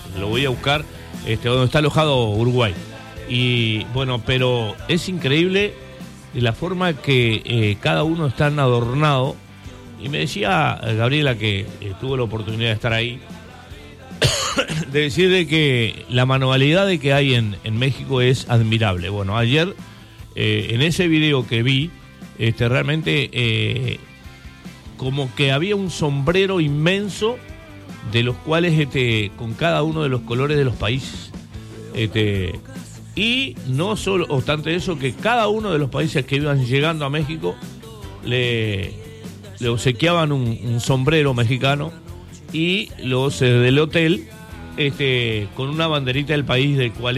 lo voy a buscar, donde está alojado Uruguay. Y bueno, pero es increíble de la forma que cada uno está adornado. Y me decía Gabriela, que tuvo la oportunidad de estar ahí, de decirle que la manualidad de que hay en México es admirable. Bueno, ayer en ese video que vi, realmente como que había un sombrero inmenso, de los cuales con cada uno de los colores de los países, y no solo obstante eso, que cada uno de los países que iban llegando a México le obsequiaban un sombrero mexicano, y los del hotel con una banderita del país del cual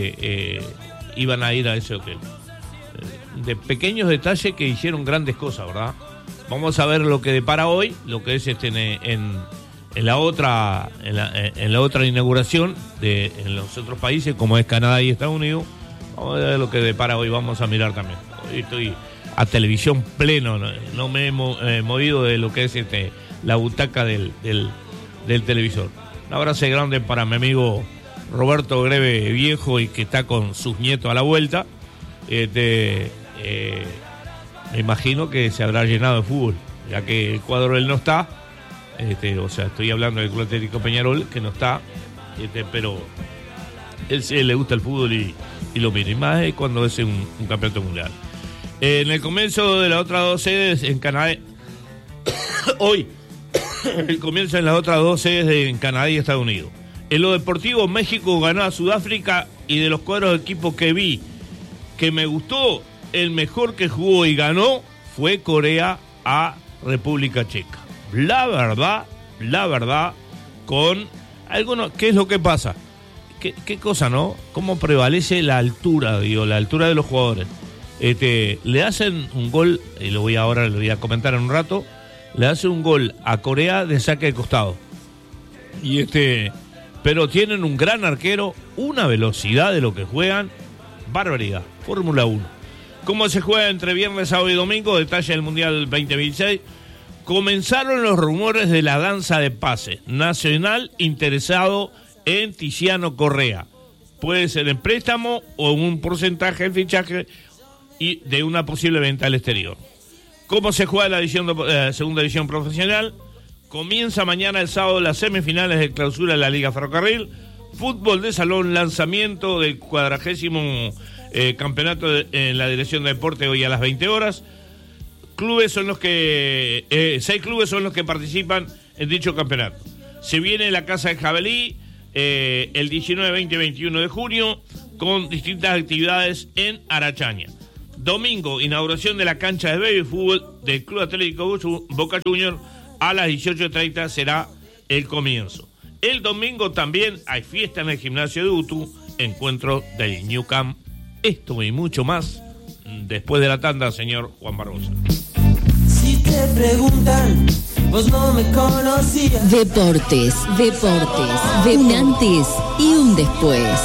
iban a ir a ese hotel. De pequeños detalles que hicieron grandes cosas, ¿verdad? Vamos a ver lo que depara hoy, lo que es en la otra inauguración en los otros países, como es Canadá y Estados Unidos. Vamos a ver lo que depara hoy, vamos a mirar también. Hoy estoy a televisión pleno, no me he movido de lo que es la butaca del televisor. Un abrazo grande para mi amigo Roberto Greve Viejo, y que está con sus nietos a la vuelta. Me imagino que se habrá llenado de fútbol, ya que el cuadro él no está. O sea, estoy hablando del Club Atlético Peñarol, que no está, pero él le gusta el fútbol y lo mira, y más cuando es un campeonato mundial. En el comienzo de las otras dos sedes en Canadá, hoy, el comienzo en las otras dos sedes en Canadá y Estados Unidos. En lo deportivo, México ganó a Sudáfrica, y de los cuadros de equipos que vi, que me gustó, el mejor que jugó y ganó fue Corea a República Checa. La verdad, con algunos, ¿qué es lo que pasa? ¿Qué cosa, no? ¿Cómo prevalece la altura, la altura de los jugadores? Le hacen un gol, y lo voy a comentar en un rato, le hacen un gol a Corea de saque de costado. Y pero tienen un gran arquero, una velocidad de lo que juegan, barbaridad. Fórmula 1. ¿Cómo se juega entre viernes, sábado y domingo? Detalle del Mundial 2026. Comenzaron los rumores de la danza de pase. Nacional interesado en Tiziano Correa. Puede ser en préstamo o en un porcentaje del fichaje y de una posible venta al exterior. ¿Cómo se juega la segunda división profesional? Comienza mañana, el sábado, las semifinales de clausura de la Liga Ferrocarril. Fútbol de salón, lanzamiento del 40º campeonato en la Dirección de Deporte, hoy a las 20 horas. 6 clubes son los que participan en dicho campeonato. Se viene la Casa de Jabalí el 19, 20 y 21 de junio, con distintas actividades en Arachaña. Domingo, inauguración de la cancha de baby fútbol del Club Atlético Boca Juniors. A las 18:30 será el comienzo. El domingo también hay fiesta en el gimnasio de Utu, encuentro del New Camp. Esto y mucho más después de la tanda, señor Juan Barbosa. Si te preguntan, vos no me conocías. Deportes, de un antes y un después.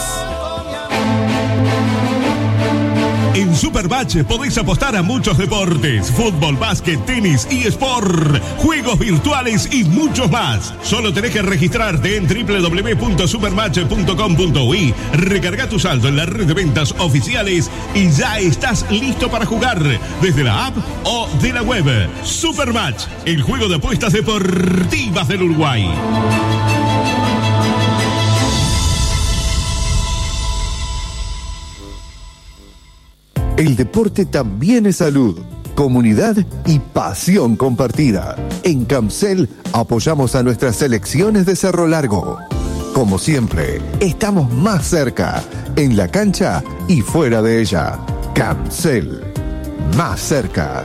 En Supermatch podéis apostar a muchos deportes: fútbol, básquet, tenis, eSport, juegos virtuales y muchos más. Solo tenés que registrarte en www.supermatch.com.uy, recarga tu saldo en la red de ventas oficiales y ya estás listo para jugar desde la app o de la web. Supermatch, el juego de apuestas deportivas del Uruguay. El deporte también es salud, comunidad y pasión compartida. En Camcel apoyamos a nuestras selecciones de Cerro Largo. Como siempre, estamos más cerca, en la cancha y fuera de ella. Camcel, más cerca.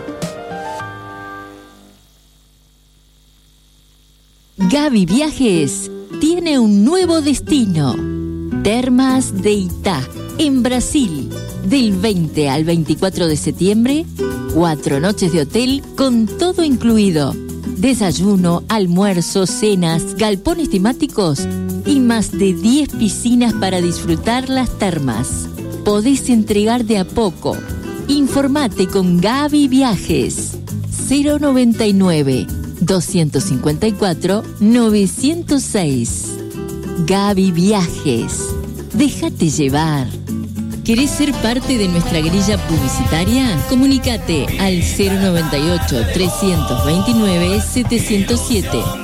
Gaby Viajes tiene un nuevo destino. Termas de Itá, en Brasil. Del 20 al 24 de septiembre, 4 noches de hotel con todo incluido. Desayuno, almuerzo, cenas, galpones temáticos y más de 10 piscinas para disfrutar las termas. Podés entregar de a poco. Informate con Gaby Viajes. 099 254 906. Gaby Viajes. Déjate llevar. ¿Querés ser parte de nuestra grilla publicitaria? Comunícate al 098-329-707.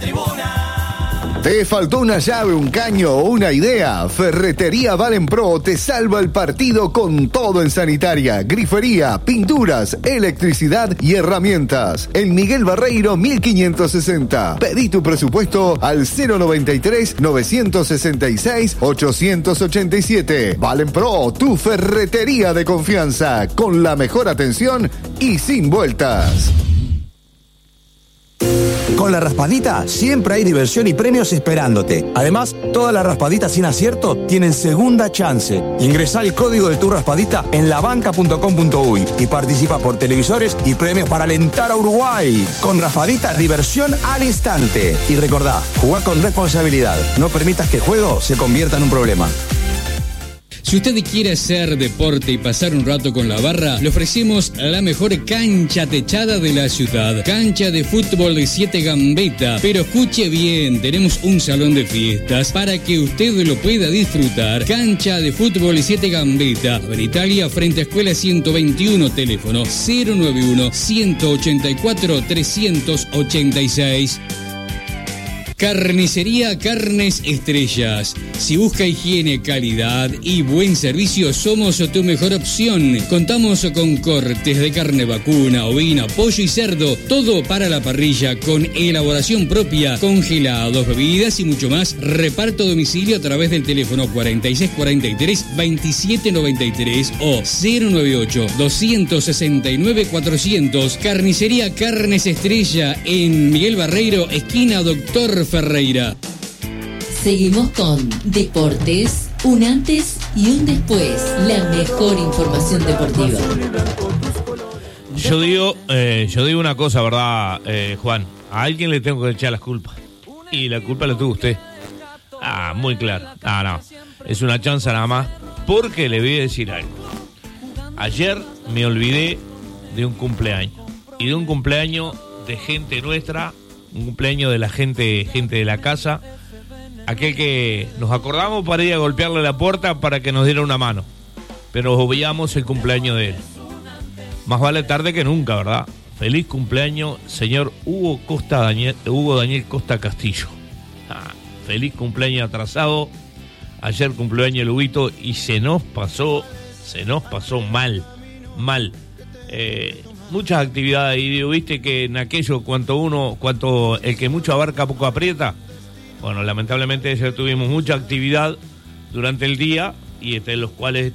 ¿Te faltó una llave, un caño o una idea? Ferretería Valenpro te salva el partido con todo en sanitaria, grifería, pinturas, electricidad y herramientas. En Miguel Barreiro 1560. Pedí tu presupuesto al 093-966-887. Valenpro, tu ferretería de confianza, con la mejor atención y sin vueltas. Con la raspadita siempre hay diversión y premios esperándote. Además, todas las raspaditas sin acierto tienen segunda chance. Ingresá el código de tu raspadita en labanca.com.uy y participa por televisores y premios para alentar a Uruguay. Con raspadita, diversión al instante. Y recordá, jugá con responsabilidad. No permitas que el juego se convierta en un problema. Si usted quiere hacer deporte y pasar un rato con la barra, le ofrecemos la mejor cancha techada de la ciudad. Cancha de fútbol de 7 Gambetta. Pero escuche bien, tenemos un salón de fiestas para que usted lo pueda disfrutar. Cancha de fútbol de 7 Gambetta. En Italia, frente a Escuela 121, teléfono 091-184-386. Carnicería Carnes Estrellas. Si busca higiene, calidad y buen servicio, somos tu mejor opción. Contamos con cortes de carne vacuna, ovina, pollo y cerdo. Todo para la parrilla con elaboración propia, congelados, bebidas y mucho más. Reparto a domicilio a través del teléfono 4643-2793 o 098-269-400. Carnicería Carnes Estrella en Miguel Barreiro, esquina Doctor Ferreira. Seguimos con Deportes, un antes y un después. La mejor información deportiva. Yo digo una cosa, ¿verdad, Juan? A alguien le tengo que echar las culpas. Y la culpa la tuvo usted. Muy claro. No. Es una chanza nada más. Porque le voy a decir algo. Ayer me olvidé de un cumpleaños. Y de un cumpleaños de gente nuestra. Un cumpleaños de la gente de la casa. Aquel que nos acordamos para ir a golpearle la puerta para que nos diera una mano. Pero obviamos el cumpleaños de él. Más vale tarde que nunca, ¿verdad? Feliz cumpleaños, señor Hugo Daniel Costa Castillo. Feliz cumpleaños atrasado. Ayer cumpleaños el Huguito y se nos pasó mal. Muchas actividades y viste que en aquello cuanto el que mucho abarca poco aprieta. Bueno, lamentablemente ayer tuvimos mucha actividad durante el día y los cuales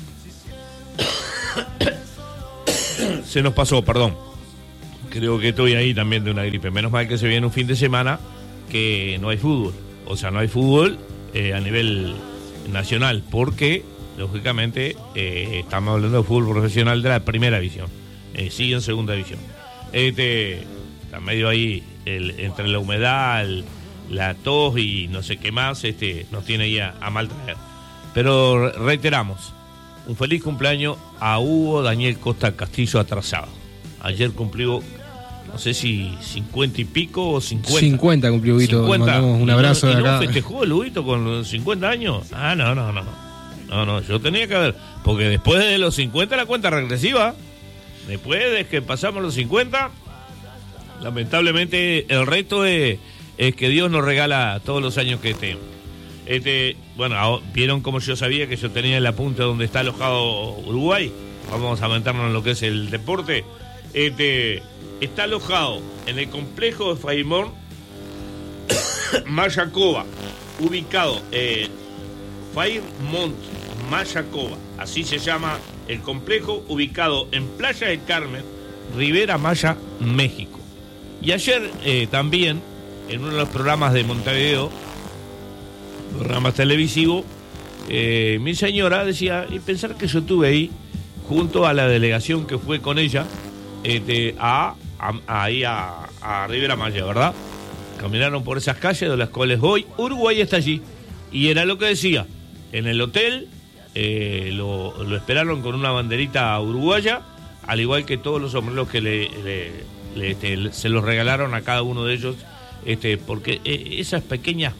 se nos pasó, perdón. Creo que estoy ahí también de una gripe. Menos mal que se viene un fin de semana que no hay fútbol. O sea, no hay fútbol a nivel nacional porque, lógicamente, estamos hablando de fútbol profesional de la primera división. Sigue en segunda división. Está medio ahí entre la humedad, la tos y no sé qué más, nos tiene ahí a mal traer. Pero reiteramos, un feliz cumpleaños a Hugo Daniel Costa Castillo atrasado. Ayer cumplió, no sé si 50 y pico o 50. 50 cumplió Huguito, 50. Mandamos un abrazo de acá. ¿No festejó el Huguito con 50 años? No, yo tenía que haber, porque después de los 50 la cuenta regresiva. Después de que pasamos los 50, lamentablemente el resto es que Dios nos regala todos los años que tenemos. Bueno, vieron como yo sabía que yo tenía el apunte donde está alojado Uruguay. Vamos a meternos en lo que es el deporte. Está alojado en el complejo de Faimón Mayacoba, ubicado Fairmont Mayacoba, así se llama el complejo, ubicado en Playa del Carmen, Rivera Maya, México. Y ayer también, en uno de los programas de Montevideo, programas televisivos, mi señora decía, y pensar que yo estuve ahí, junto a la delegación que fue con ella, a Rivera Maya, ¿verdad? Caminaron por esas calles de las cuales hoy Uruguay está allí. Y era lo que decía, en el hotel lo esperaron con una banderita uruguaya, al igual que todos los sombreros que se los regalaron a cada uno de ellos, porque esas pequeñas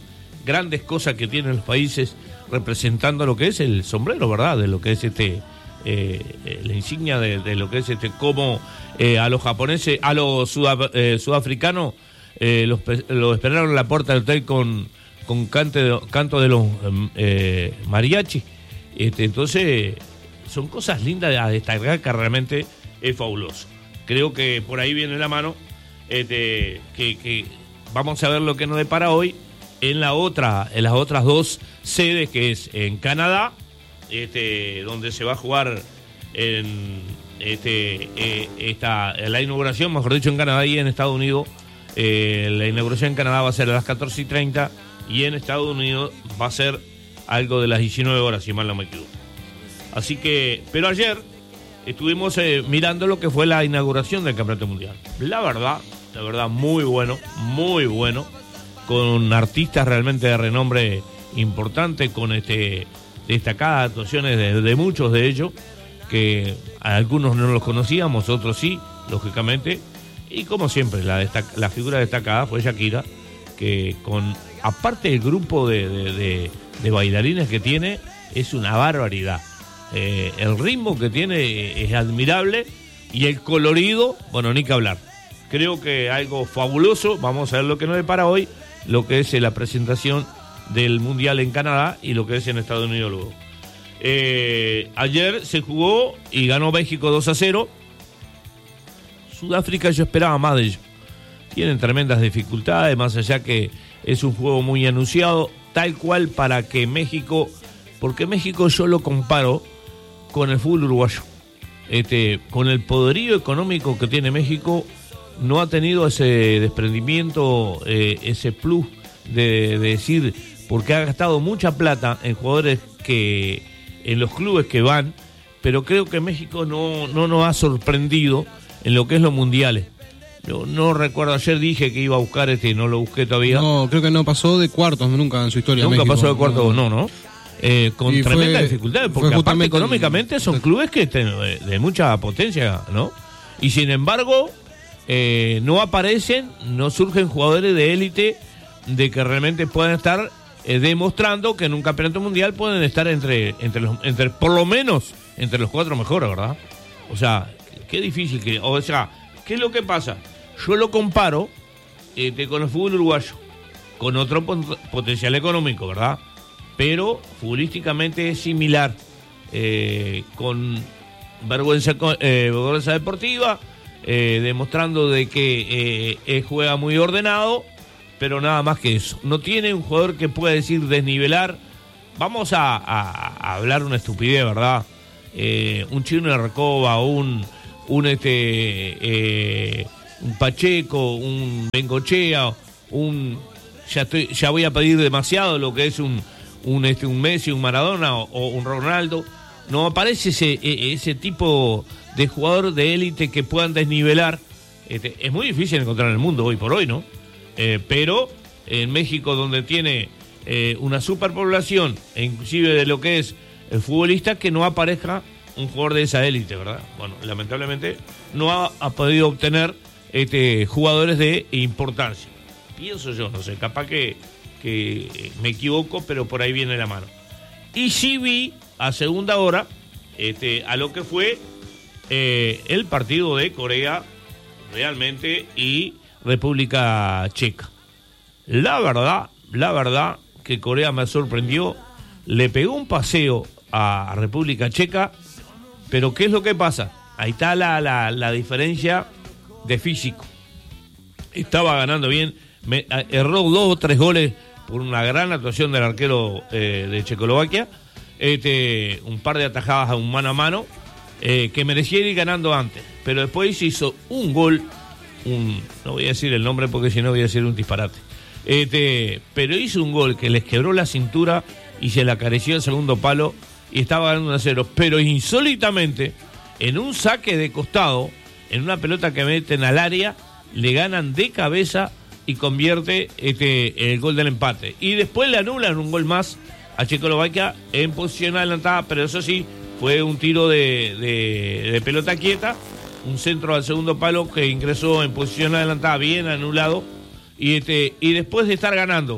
grandes cosas que tienen los países representando lo que es el sombrero, ¿verdad? De lo que es la insignia de lo que es como a los japoneses, a los sudafricanos, los esperaron en la puerta del hotel con canto de los mariachi. Entonces, son cosas lindas a destacar que realmente es fabuloso. Creo que por ahí viene la mano, que vamos a ver lo que nos depara hoy en las otras dos sedes, que es en Canadá, donde se va a jugar la inauguración, mejor dicho, en Canadá y en Estados Unidos. La inauguración en Canadá va a ser a las 14:30 y en Estados Unidos va a ser algo de las 19 horas, si mal no me equivoco. Así que, pero ayer estuvimos mirando lo que fue la inauguración del Campeonato Mundial. La verdad, muy bueno, con artistas realmente de renombre importante, con destacadas actuaciones de muchos de ellos, que algunos no los conocíamos, otros sí, lógicamente, y como siempre, la figura destacada fue Shakira, que aparte del grupo de bailarines que tiene, es una barbaridad. El ritmo que tiene es admirable, y el colorido, bueno, ni que hablar. Creo que algo fabuloso. Vamos a ver lo que nos depara hoy, lo que es la presentación del Mundial en Canadá y lo que es en Estados Unidos luego. Ayer se jugó y ganó México 2-0. Sudáfrica, yo esperaba más de ellos. Tienen tremendas dificultades, más allá que es un juego muy anunciado, tal cual para que México, porque México yo lo comparo con el fútbol uruguayo. Con el poderío económico que tiene México, no ha tenido ese desprendimiento, ese plus de decir, porque ha gastado mucha plata en jugadores que en los clubes que van, pero creo que México no nos ha sorprendido en lo que es los mundiales. No recuerdo, ayer dije que iba a buscar no lo busqué todavía. No, creo que no pasó de cuartos nunca en su historia. Nunca México. Pasó de cuartos, no. Con y tremenda dificultad, porque aparte económicamente son clubes que de mucha potencia, ¿no? Y sin embargo, no aparecen, no surgen jugadores de élite de que realmente puedan estar demostrando que en un campeonato mundial pueden estar entre por lo menos entre los 4 mejores, ¿verdad? O sea, qué difícil que... O sea, ¿qué es lo que pasa? Yo lo comparo con el fútbol uruguayo, con otro potencial económico, ¿verdad? Pero futbolísticamente es similar, con vergüenza deportiva, demostrando de que juega muy ordenado, pero nada más que eso. No tiene un jugador que pueda decir desnivelar. Vamos a hablar una estupidez, ¿verdad? Un Chino de Recoba, un Pacheco, un Bengochea, ya voy a pedir demasiado lo que es un Messi, un Maradona o un Ronaldo. No aparece ese tipo de jugador de élite que puedan desnivelar. Es muy difícil encontrar en el mundo hoy por hoy, ¿no? Pero en México, donde tiene una superpoblación, e inclusive de lo que es el futbolista, que no aparezca un jugador de esa élite, ¿verdad? Bueno, lamentablemente no ha podido obtener jugadores de importancia. Pienso yo, no sé, capaz que me equivoco, pero por ahí viene la mano. Y sí vi a segunda hora a lo que fue el partido de Corea realmente y República Checa. La verdad que Corea me sorprendió, le pegó un paseo a República Checa, pero ¿qué es lo que pasa? Ahí está la diferencia de físico. Estaba ganando bien, erró 2 o 3 goles por una gran actuación del arquero de Checoslovaquia, un par de atajadas a un mano a mano, que merecía ir ganando antes, pero después hizo un gol, no voy a decir el nombre porque si no voy a decir un disparate, pero hizo un gol que les quebró la cintura y se le acarició el segundo palo y estaba ganando 1-0, pero insólitamente en un saque de costado, en una pelota que meten al área, le ganan de cabeza y convierte el gol del empate, y después le anulan un gol más a Checoslovaquia en posición adelantada, pero eso sí, fue un tiro de pelota quieta, un centro al segundo palo que ingresó en posición adelantada, bien anulado, y después de estar ganando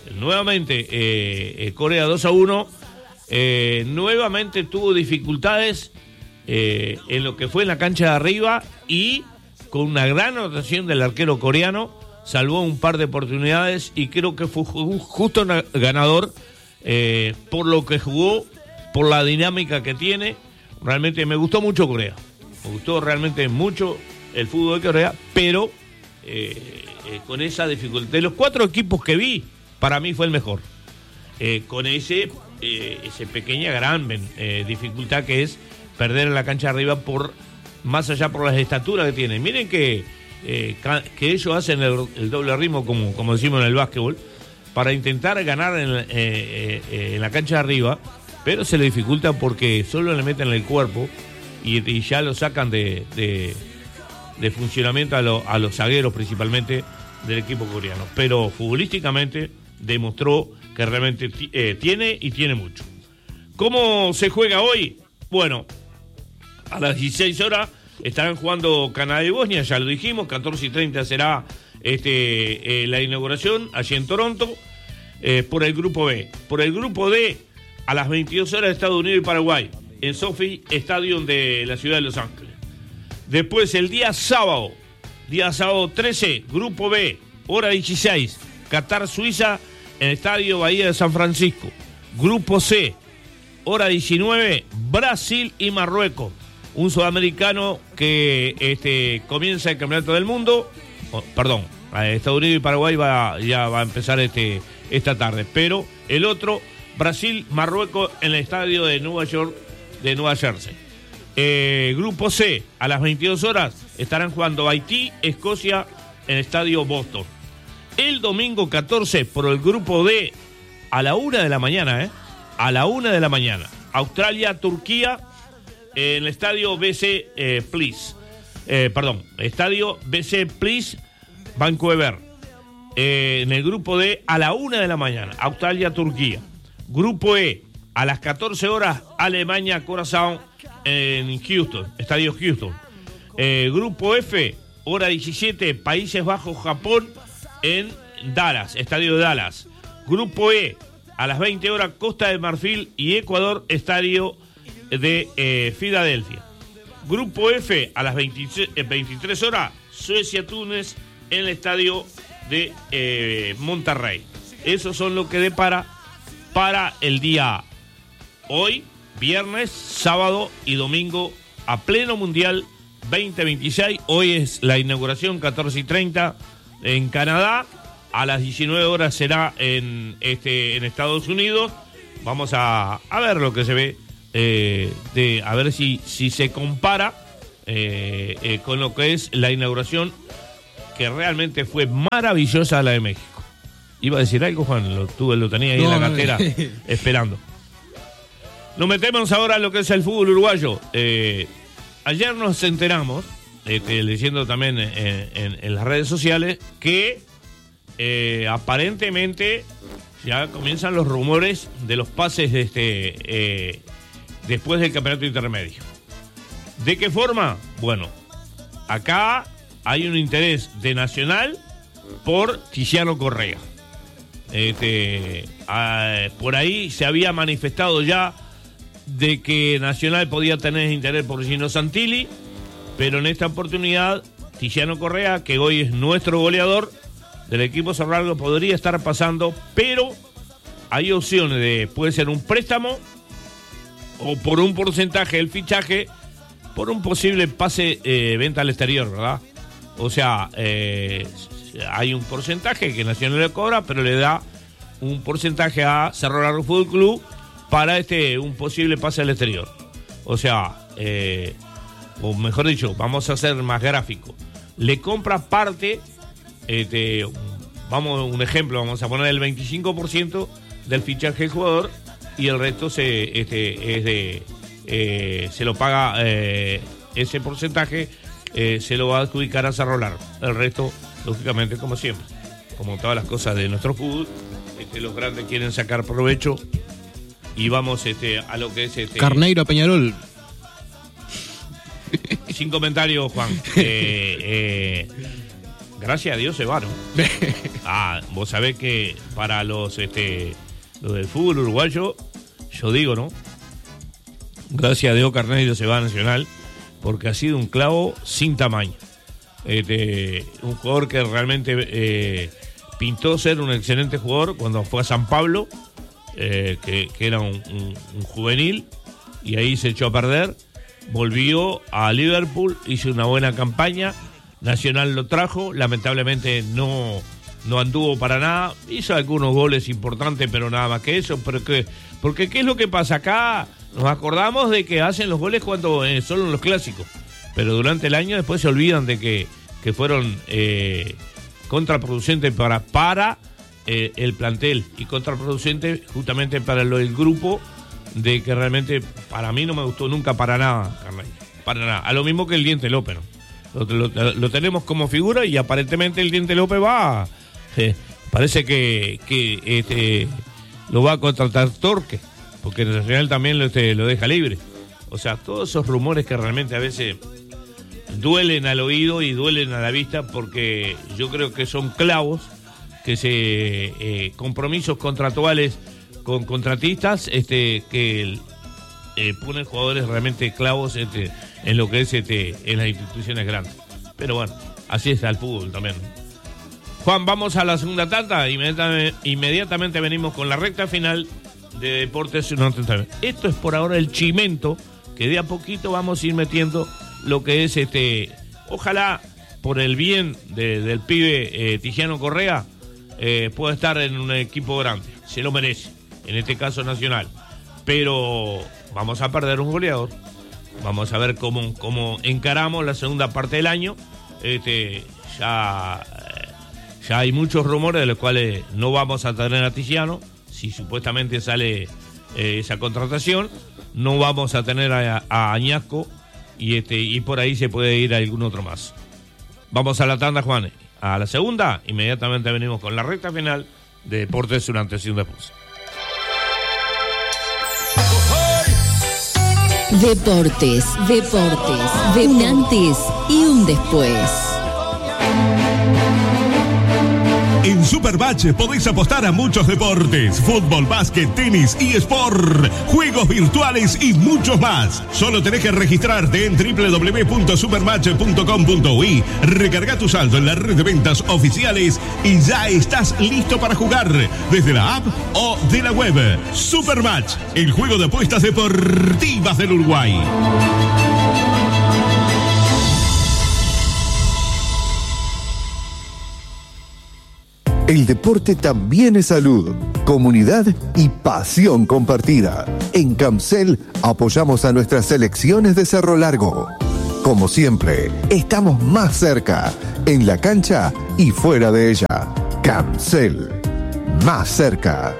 nuevamente Corea 2-1, nuevamente tuvo dificultades en lo que fue en la cancha de arriba y con una gran anotación del arquero coreano salvó un par de oportunidades y creo que fue justo ganador por lo que jugó, por la dinámica que tiene. Realmente me gustó mucho Corea, me gustó realmente mucho el fútbol de Corea, pero con esa dificultad. De los 4 equipos que vi, para mí fue el mejor. Con ese pequeña gran dificultad que es perder en la cancha de arriba más allá por las estaturas que tienen. Miren que ellos hacen el doble ritmo, como decimos en el básquetbol, para intentar ganar en la cancha de arriba, pero se le dificulta porque solo le meten el cuerpo y ya lo sacan de funcionamiento a los zagueros principalmente del equipo coreano. Pero futbolísticamente demostró que realmente tiene mucho. ¿Cómo se juega hoy? Bueno, a las 16 horas estarán jugando Canadá y Bosnia, ya lo dijimos, 14:30 será la inauguración allí en Toronto, por el grupo B. Por el grupo D, a las 22 horas Estados Unidos y Paraguay, en SoFi Stadium de la ciudad de Los Ángeles. Después el día sábado 13, grupo B, hora 16, Qatar, Suiza, en el Estadio Bahía de San Francisco. Grupo C, hora 19, Brasil y Marruecos. Un sudamericano que comienza el campeonato del mundo. Estados Unidos y Paraguay ya va a empezar esta tarde. Pero el otro, Brasil, Marruecos, en el estadio de Nueva York, de Nueva Jersey. Grupo C, a las 22 horas, estarán jugando Haití, Escocia, en el estadio Boston. El domingo 14, por el grupo D, a la 1 de la mañana, a la 1 de la mañana, Australia, Turquía, en el estadio BC estadio BC Please, Vancouver. En el grupo D, a la 1 de la mañana, Australia, Turquía. Grupo E, a las 14 horas, Alemania, Curazao, en Houston, estadio Houston. Grupo F, hora 17, Países Bajos, Japón, en Dallas, estadio de Dallas. Grupo E, a las 20 horas, Costa de Marfil y Ecuador, estadio de Filadelfia. Grupo F, a las 23 horas, Suecia, Túnez, en el estadio de Monterrey. Esos son lo que depara para el día hoy, viernes, sábado y domingo, a pleno Mundial 2026. Hoy es la inauguración, 14:30 en Canadá. A las 19 horas será en Estados Unidos. Vamos a ver lo que se ve, a ver si se compara con lo que es la inauguración, que realmente fue maravillosa la de México. ¿Iba a decir algo, Juan? Lo tenía ahí en la cartera esperando. Nos metemos ahora en lo que es el fútbol uruguayo. Ayer nos enteramos, leyendo también en las redes sociales, que aparentemente ya comienzan los rumores de los pases después del campeonato intermedio. ¿De qué forma? Bueno, acá hay un interés de Nacional por Tiziano Correa. Por ahí se había manifestado ya de que Nacional podía tener interés por Gino Santilli, pero en esta oportunidad Tiziano Correa, que hoy es nuestro goleador del equipo Cerro Largo, podría estar pasando, pero hay opciones puede ser un préstamo o por un porcentaje del fichaje, por un posible pase venta al exterior, ¿verdad? O sea, hay un porcentaje que Nacional le cobra, pero le da un porcentaje a Cerro Largo Fútbol Club para un posible pase al exterior. O sea, o mejor dicho, vamos a ser más gráfico. Le compra parte, un ejemplo, vamos a poner el 25% del fichaje del jugador y el resto se lo paga, ese porcentaje se lo va a adjudicar a Cerro Largo. El resto, lógicamente, como siempre, como todas las cosas de nuestro fútbol, los grandes quieren sacar provecho y vamos a lo que es Carneiro a Peñarol. Sin comentarios, Juan. Gracias a Dios se va, ¿no? Vos sabés que para los del fútbol uruguayo, yo digo, ¿no? Gracias a Dios Carneiro se va a Nacional, porque ha sido un clavo sin tamaño. Un jugador que realmente pintó ser un excelente jugador cuando fue a San Pablo, que era un juvenil, y ahí se echó a perder. Volvió a Liverpool, hizo una buena campaña, Nacional lo trajo, lamentablemente no anduvo para nada, hizo algunos goles importantes, pero nada más que eso. Porque ¿qué es lo que pasa acá? Nos acordamos de que hacen los goles cuando solo en los clásicos, pero durante el año después se olvidan de que fueron contraproducentes para el plantel y contraproducentes justamente para el grupo, de que realmente para mí no me gustó nunca para nada, Carneiro, para nada. A lo mismo que el Diente López, ¿no? Lo tenemos como figura y aparentemente el Diente López va, parece que lo va a contratar Torque, porque en Nacional también lo deja libre. O sea, todos esos rumores que realmente a veces duelen al oído y duelen a la vista, porque yo creo que son clavos que compromisos contractuales con contratistas que ponen jugadores realmente clavos en lo que es en las instituciones grandes. Pero bueno, así está el fútbol también. Juan, vamos a la segunda tanda. Inmediatamente venimos con la recta final de Deportes 130. Esto es por ahora el chimento, que de a poquito vamos a ir metiendo lo que es ojalá por el bien del pibe Tiziano Correa pueda estar en un equipo grande. Se lo merece, en este caso Nacional. Pero vamos a perder un goleador. Vamos a ver cómo encaramos la segunda parte del año. Ya hay muchos rumores de los cuales no vamos a tener a Tiziano. Si supuestamente sale esa contratación, no vamos a tener a Añasco, y por ahí se puede ir a algún otro más. Vamos a la tanda, Juan. A la segunda, inmediatamente venimos con la recta final de Deportes durante un después. Deportes, de un antes y un después. En Supermatch podéis apostar a muchos deportes: fútbol, básquet, tenis, eSport, juegos virtuales y muchos más. Solo tenés que registrarte en www.supermatch.com.uy, recarga tu saldo en la red de ventas oficiales y ya estás listo para jugar desde la app o de la web. Supermatch, el juego de apuestas deportivas del Uruguay. El deporte también es salud, comunidad y pasión compartida. En Camcel apoyamos a nuestras selecciones de Cerro Largo. Como siempre, estamos más cerca, en la cancha y fuera de ella. Camcel, más cerca.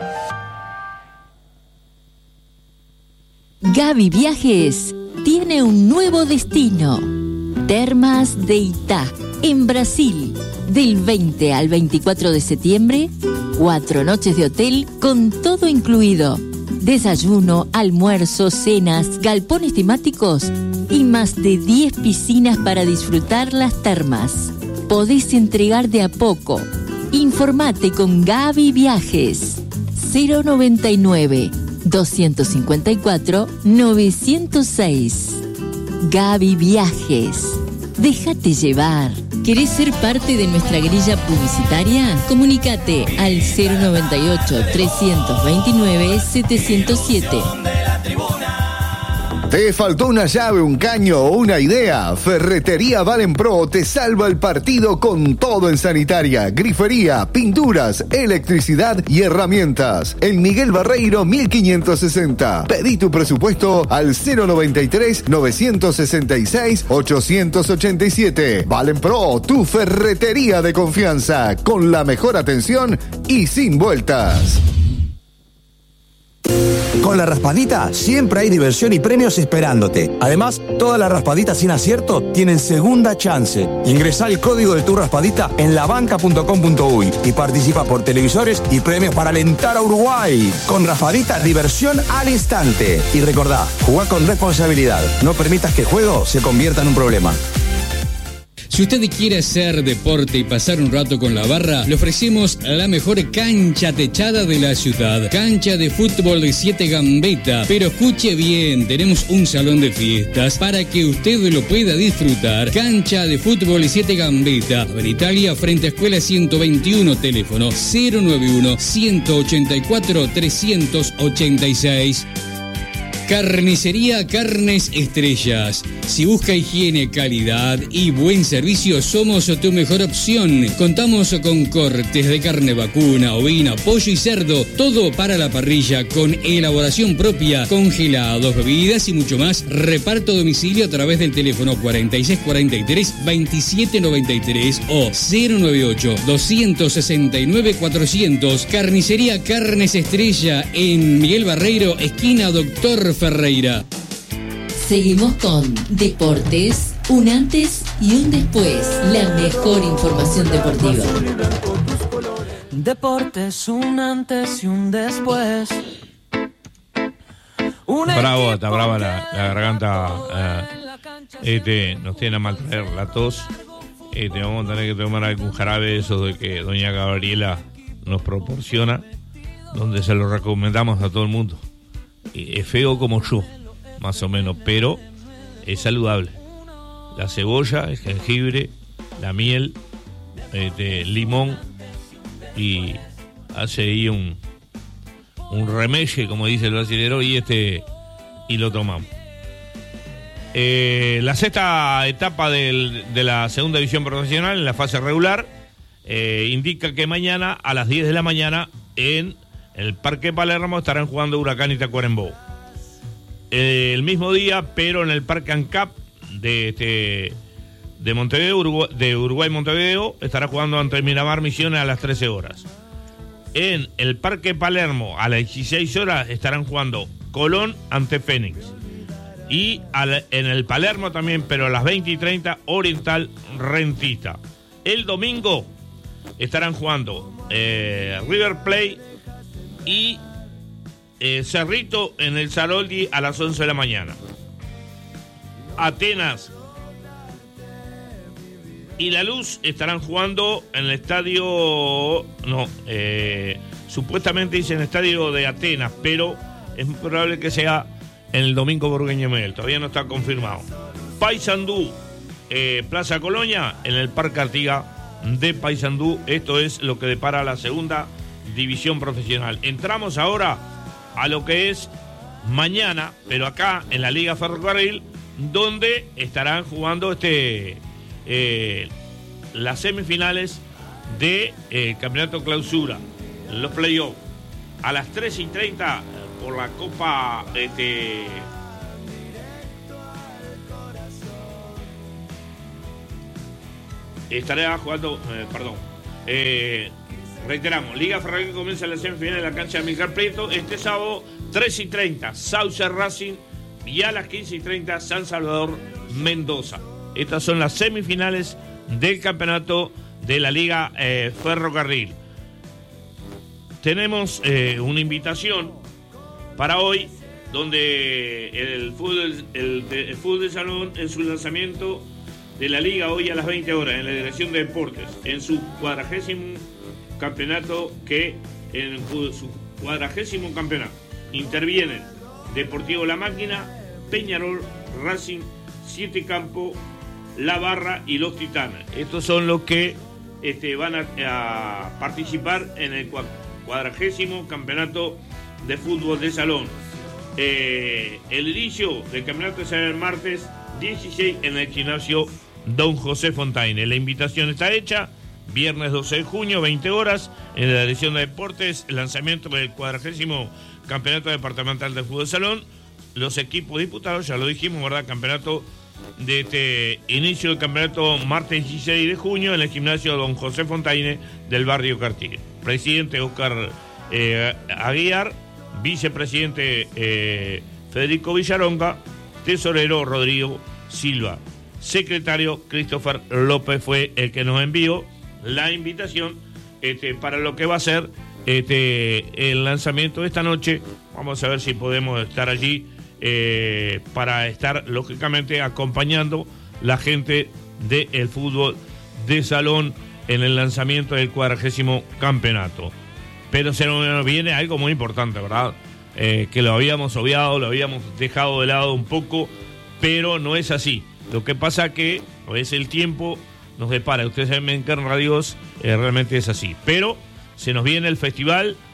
Gaby Viajes tiene un nuevo destino. Termas de Itá, en Brasil. Del 20 al 24 de septiembre, 4 noches de hotel con todo incluido. Desayuno, almuerzo, cenas, galpones temáticos y más de 10 piscinas para disfrutar las termas. Podés entregar de a poco. Informate con Gaby Viajes. 099-254-906. Gaby Viajes. Déjate llevar. ¿Querés ser parte de nuestra grilla publicitaria? Comunícate al 098-329-707. ¿Te faltó una llave, un caño o una idea? Ferretería Valenpro te salva el partido con todo en sanitaria, grifería, pinturas, electricidad y herramientas. En Miguel Barreiro 1560. Pedí tu presupuesto al 093-966-887. Valenpro, tu ferretería de confianza, con la mejor atención y sin vueltas. Con la raspadita siempre hay diversión y premios esperándote. Además, todas las raspaditas sin acierto tienen segunda chance. Ingresá el código de tu raspadita en labanca.com.uy y participa por televisores y premios para alentar a Uruguay. Con raspadita, diversión al instante. Y recordá, jugá con responsabilidad. No permitas que el juego se convierta en un problema. Si usted quiere hacer deporte y pasar un rato con la barra, le ofrecemos la mejor cancha techada de la ciudad. Cancha de fútbol de 7 gambeta. Pero escuche bien, tenemos un salón de fiestas para que usted lo pueda disfrutar. Cancha de fútbol de 7 gambeta. En Italia, frente a Escuela 121, teléfono 091-184-386. Carnicería Carnes Estrellas. Si busca higiene, calidad y buen servicio, somos tu mejor opción. Contamos con cortes de carne vacuna, ovina, pollo y cerdo. Todo para la parrilla con elaboración propia, congelados, bebidas y mucho más. Reparto a domicilio a través del teléfono 4643-2793 o 098-269-400. Carnicería Carnes Estrella en Miguel Barreiro, esquina Doctor Ferreira. Seguimos con Deportes, un antes y un después. La mejor información deportiva. Deportes, un antes y un después. Bravo, está brava la garganta. Nos tiene a mal traer la tos. Vamos a tener que tomar algún jarabe, eso de que doña Gabriela nos proporciona, donde se lo recomendamos a todo el mundo. Es feo como yo, más o menos, pero es saludable. La cebolla, el jengibre, la miel, limón, y hace ahí un remelle, como dice el brasilero, y lo tomamos. La sexta etapa de la segunda división profesional, en la fase regular, indica que mañana a las 10 de la mañana en el Parque Palermo estarán jugando Huracán y Tacuarembó. El mismo día, pero en el Parque ANCAP de Montevideo, de Uruguay Montevideo, estará jugando ante Miramar Misiones a las 13 horas. En el Parque Palermo a las 16 horas estarán jugando Colón ante Fénix. Y en el Palermo también, pero a las 20:30, Oriental Rentista. El domingo estarán jugando River Plate y Cerrito en el Saroldi a las 11 de la mañana. Atenas y La Luz estarán jugando en el estadio, supuestamente dicen estadio de Atenas, pero es muy probable que sea en el Domingo Burgueño Mel, todavía no está confirmado. Paysandú, Plaza Colonia, en el Parque Artigas de Paysandú. Esto es lo que depara la segunda división profesional. Entramos ahora a lo que es mañana, pero acá en la Liga Ferrocarril, donde estarán jugando las semifinales de Campeonato Clausura, los playoffs, a las 3:30 por la Copa estará jugando, reiteramos, Liga Ferrocarril comienza la semifinal en la cancha de Milcar Prieto este sábado 3:30, Sauce Racing, y a las 15:30 San Salvador Mendoza. Estas son las semifinales del campeonato de la Liga Ferrocarril. Tenemos una invitación para hoy, donde el fútbol de salón, en su lanzamiento de la liga hoy a las 20 horas en la Dirección de Deportes, en su 40º campeonato, intervienen Deportivo La Máquina, Peñarol, Racing, Siete Campo, La Barra y Los Titanes. Estos son los que van a participar en el 40º campeonato de fútbol de salón. El inicio del campeonato será el martes 16 en el gimnasio Don José Fontaine. La invitación está hecha. Viernes 12 de junio, 20 horas, en la Dirección de Deportes, el lanzamiento del 40º campeonato departamental de fútbol de salón. Los equipos disputados, ya lo dijimos, ¿verdad? Campeonato de inicio del campeonato martes 16 de junio en el gimnasio Don José Fontaine del barrio Cartier. Presidente Oscar Aguiar, vicepresidente Federico Villaronga, tesorero Rodrigo Silva, secretario Christopher López fue el que nos envió la invitación para lo que va a ser el lanzamiento de esta noche. Vamos a ver si podemos estar allí para estar lógicamente acompañando la gente del fútbol de salón en el lanzamiento del 40º campeonato. Pero se nos viene algo muy importante, ¿verdad? Que lo habíamos obviado, lo habíamos dejado de lado un poco, pero no es así. Lo que pasa que a veces el tiempo nos depara. Ustedes saben que en Radios realmente es así. Pero se nos viene el festival